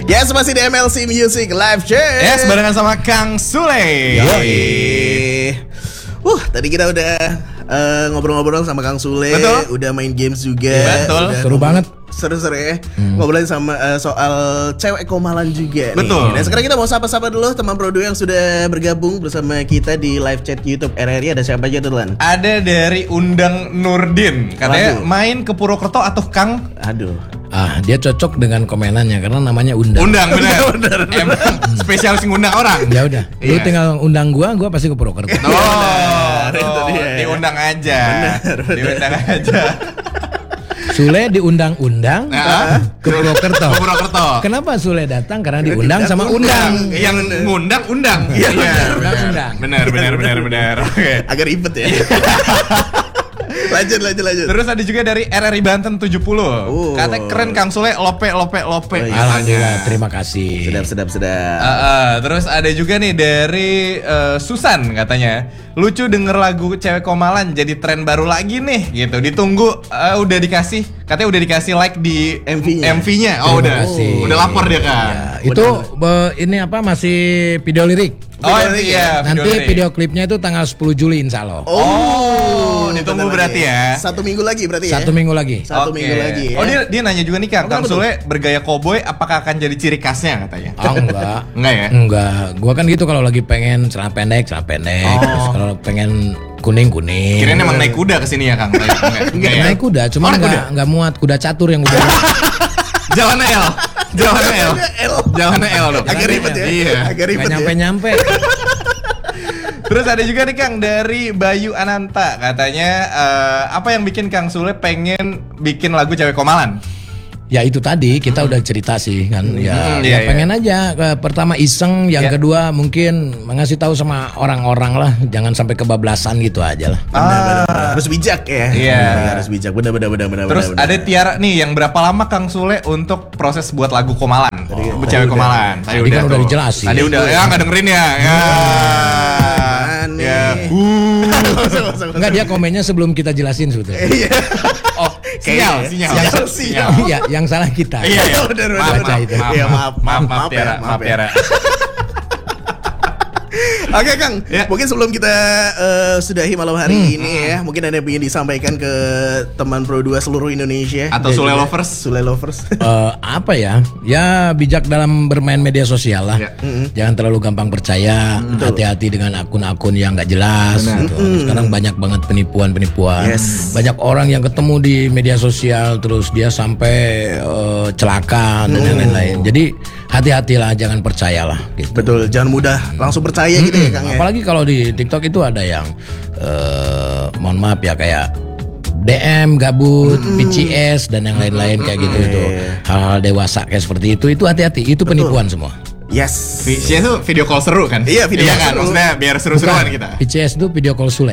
Yes, masih di MLC Music Live Chat. Yes, barengan sama Kang Sule. Tadi kita udah ngobrol-ngobrol sama Kang Sule. Betul. Udah main games juga. Betul. Udah Seru banget. Seru-seru ya. Ngobrolin sama soal cewek komalan juga nih. Betul. Dan sekarang kita mau sapa-sapa dulu teman Produ yang sudah bergabung bersama kita di live chat YouTube RRI. Ada siapa aja tuh, Lan? Ada dari Undang Nurdin. Katanya Waduh. main ke Purwokerto atau Kang? Aduh. Dia cocok dengan komenannya karena namanya undang. Undang bener. Emang spesialis ngundang orang. Ya udah, lu Iya. tinggal undang gua pasti ke Purwokerto. itu dia. Diundang aja. Diundang aja. Sule diundang-undang ke Purwokerto. Ke Purwokerto. Kenapa Sule datang? Karena diundang sama undang. Yang ngundang undang. Iya. Undang. Benar. Oke. Agak ribet ya. Lanjut. Terus ada juga dari RRI Banten 70. Katanya keren Kang Sule, lope. Alhamdulillah, terima kasih. Sedap. Terus ada juga nih dari Susan katanya, lucu denger lagu Cewek Komalan jadi tren baru lagi nih gitu. Ditunggu udah dikasih like di MV-nya. Oh, Terima kasih. udah lapor dia kan. Ya, itu ini apa masih video lirik. Oh iya, Nanti video klipnya itu tanggal 10 Juli insya Allah. Ditunggu bentar berarti lagi. ya. 1 minggu lagi berarti ya. 1 minggu lagi. Satu Oke. minggu lagi ya. Oh dia nanya juga nih Kang Apa Sule bergaya koboi apakah akan jadi ciri khasnya katanya? Enggak. Enggak ya? Enggak. Gua kan gitu kalau lagi pengen celana pendek. Terus kalau pengen kuning. Kirain emang naik kuda kesini ya Kang? Enggak ya? Naik kuda, cuma enggak muat kuda catur yang udah. Jalan L dong. Agak ribet ya. Iya. Agak ribet Enggak ya. nyampe. Terus ada juga nih Kang dari Bayu Ananta katanya apa yang bikin Kang Sule pengen bikin lagu Cewek Komalan? Ya itu tadi kita udah cerita sih kan ya pengen aja pertama iseng, yang kedua mungkin mengasih tahu sama orang-orang lah, jangan sampai kebablasan gitu aja lah. Benar. Harus bijak ya. Iya. Harus bijak. Benar. Terus ada Tiara nih, yang berapa lama Kang Sule untuk proses buat lagu Komalan? Cewek Komalan. Tadi kan udah tuh. dijelasin. Tadi udah ya nggak dengerin ya. Enggak, dia komennya sebelum kita jelasin sebetulnya. Iya. Oh, sinyal. Iya, yang salah kita. Iya. Benar. Maaf Tiara. Oke Kang, Ya. mungkin sebelum kita sudahi malam hari ini ya, mungkin ada yang ingin disampaikan ke teman Pro 2 seluruh Indonesia Atau dan Sule juga lovers. Sule lovers. Apa ya? Ya bijak dalam bermain media sosial lah. Ya. Jangan terlalu gampang percaya. Hati-hati dengan akun-akun yang nggak jelas. Gitu. Sekarang banyak banget penipuan. Yes. Banyak orang yang ketemu di media sosial terus dia sampai celaka dan lain-lain. Jadi hati-hatilah, jangan percayalah. Gitu. Betul, jangan mudah langsung percaya gitu ya Kang ya. Apalagi kalau di TikTok itu ada yang mohon maaf ya kayak DM gabut, PCS dan yang lain-lain kayak gitu itu. Hal-hal dewasa kayak seperti itu hati-hati, itu penipuan semua. Yes. Visualnya tuh video call seru kan? Iya, video call kan? seru. Maksudnya biar seru-seruan kita. PCS itu video call Sule.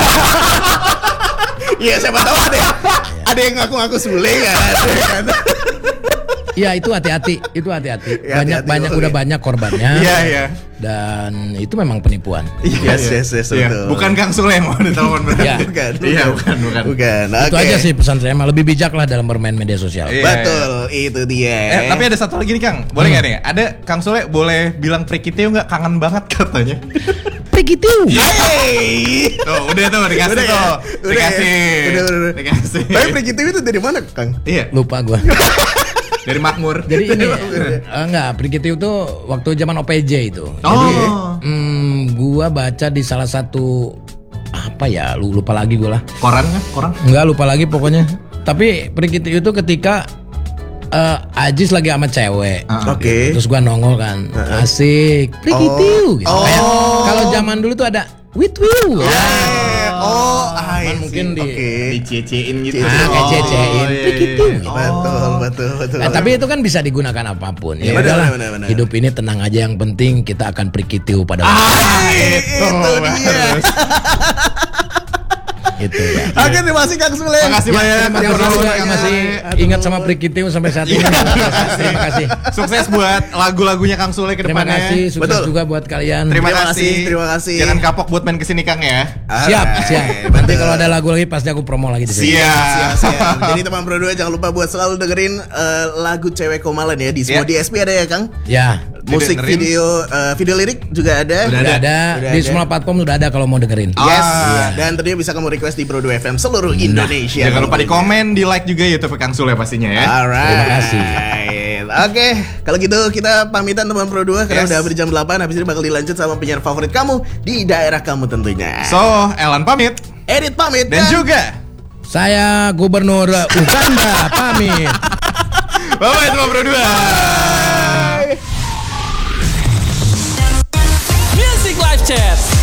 Iya, siapa tahu ada yang ngaku-ngaku Sule kan. Iya, itu hati-hati. Ya, hati-hati. Udah banyak korbannya. Iya. Dan itu memang penipuan. Yes, Iya. betul. Bukan Kang Sule yang mau ditelepon berarti. Iya. Bukan. Iya, bukan. Itu Oke. aja sih pesan saya, mah lebih bijak lah dalam bermain media sosial. Iya. Betul, itu dia. Tapi ada satu lagi nih Kang, boleh nggak nih? Ada Kang Sule boleh bilang Prikitio nggak, kangen banget katanya. Begitu. Hey. Tuh, udah tuh dikasih Udah ya? tuh. Udah ya? Dikasih. Udah. Dikasih. Tapi Prikitio itu dari mana Kang? Iya, Lupa gua. dari Makmur. Jadi ini enggak, Prikitio itu waktu zaman OPJ itu. Jadi gua baca di salah satu apa ya, lupa lagi gua lah. Koran kan? Koran. Enggak, lupa lagi pokoknya. Tapi Prikitio itu ketika Ajis lagi sama cewek. Oke. Terus gua nongol kan. Asik, Prikitio gitu. Kayak kalau zaman dulu tuh ada with you. Mungkin Dicecein gitu. kayak cecein Prikitio. Gitu. Betul. Nah, tapi itu kan bisa digunakan apapun. Ya Benar, udahlah, benar. hidup ini tenang aja, yang penting kita akan Prikitio pada Itu dia. Gitu ya. Oke, terima kasih Kang Sule. Makasih banyak. Terima kasih Terima juga kasih. yang masih ingat sama Prikitiu sampai saat ini. Terima kasih. Sukses buat lagu-lagunya Kang Sule ke Terima depannya. kasih, sukses Betul. juga buat kalian. Terima Terima kasih. kasih, terima kasih. Jangan kapok buat main kesini Kang ya. Siap, siap. Nanti kalau ada lagu lagi pasti aku promo lagi di sini. Siap. Siap. Jadi teman Pro 2 jangan lupa buat selalu dengerin lagu Cewek Komalan ya di semua Ya. DSP ada ya Kang. Ya, Musik Didengerin. video lirik juga ada. Udah udah ada Udah di ada. semua platform sudah ada kalau mau dengerin. Yes. Ah. Dan tentunya bisa kamu request di Pro 2 FM seluruh Indonesia. Jangan lupa di komen, di like juga YouTube Kang Sule pastinya ya. Alright. Terima kasih. Oke, kalau gitu kita pamitan teman Pro 2 karena Yes. udah hampir jam 8. Habis ini bakal dilanjut sama penyiar favorit kamu di daerah kamu tentunya. So, Elan pamit Edit pamit dan juga Saya Gubernur Uganda pamit. bye-bye semua Pro 2. Music Live Chat.